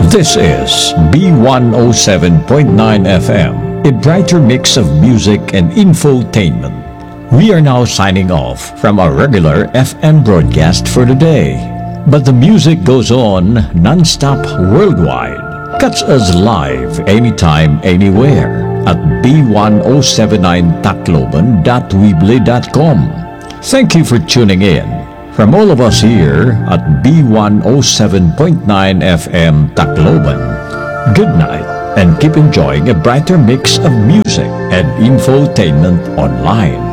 This is B107.9 FM, a brighter mix of music and infotainment. We are now signing off from our regular FM broadcast for today. But the music goes on non-stop worldwide. Catch us live anytime, anywhere at b1079tacloban.weebly.com. Thank you for tuning in. From all of us here at B107.9 FM Tacloban, good night and keep enjoying a brighter mix of music and infotainment online.